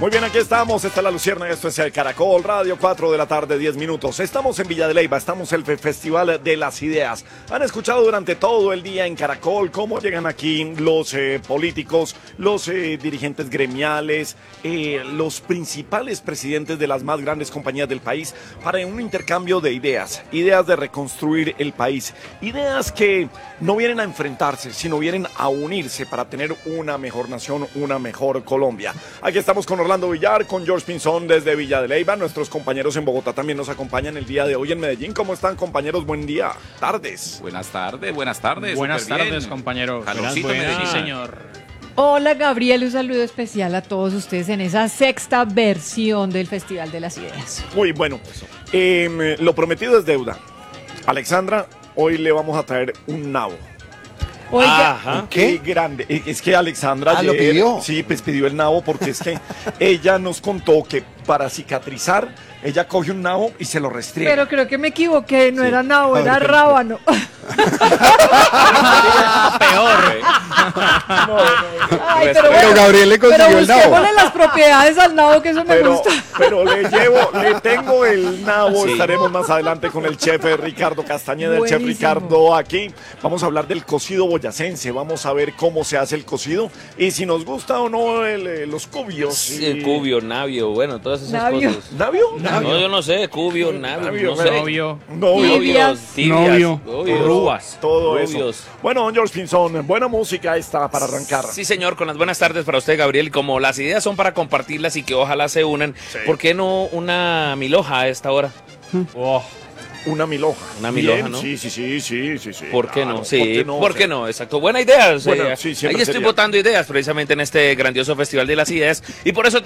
Muy bien, aquí estamos, está la Lucierna, esto es el Caracol Radio, 4 de la tarde, 10 minutos. Estamos en Villa de Leyva, estamos en el Festival de las Ideas. Han escuchado durante todo el día en Caracol cómo llegan aquí los políticos, los dirigentes gremiales, los principales presidentes de las más grandes compañías del país para un intercambio de ideas, ideas de reconstruir el país, ideas que no vienen a enfrentarse, sino vienen a unirse para tener una mejor nación, una mejor Colombia. Aquí estamos con Orlando Villar, con George Pinzón desde Villa de Leyva. Nuestros compañeros en Bogotá también nos acompañan el día de hoy en Medellín. ¿Cómo están, compañeros? Buen día, tardes. Buenas tardes, buenas tardes. Buenas tardes, compañeros. Calorcito, Buenas. Medellín. Sí, señor. Hola, Gabriel, un saludo especial a todos ustedes en esa sexta versión del Festival de las Ideas. Muy bueno, lo prometido es deuda. Alexandra, hoy le vamos a traer un nabo. Oiga, Ajá. Qué grande. Es que Alexandra ayer, ¿lo pidió? Sí, pues pidió el nabo porque es que ella nos contó que para cicatrizar, ella coge un nabo y se lo restriega. pero creo que me equivoqué, no Sí. era nabo, era Ay, rábano. Peor. Ay, Pero Gabriel le consiguió pero el nabo. busquémosle las propiedades al nabo, que eso me Pero, gusta. pero le tengo el nabo. Sí. Estaremos más adelante con el chef Ricardo Castañeda, el chef Buenísimo. Ricardo aquí. Vamos a hablar del cocido boyacense, vamos a ver cómo se hace el cocido y si nos gusta o no los cubios. Sí, el cubio, navio, bueno, todas esas Navio. cosas. ¿Navio? No, yo no sé, cubio, navio, no sé. Novio. Novio. Tibias. Novio. novios. Rúas. Todo Rubios. eso. Bueno, don George Pinzón, buena música esta para arrancar. Sí, señor, con las buenas tardes para usted, Gabriel. Como las ideas son para compartirlas y que ojalá se unan, ¿por qué no una milhoja a esta hora? Oh, Una milhoja. Una milhoja, Bien, ¿no? Sí. ¿Por qué Claro, no? Sí, ¿por qué no? Exacto. Buena idea. Bueno, sí, siempre ahí estoy sería. votando ideas precisamente en este grandioso Festival de las Ideas y por eso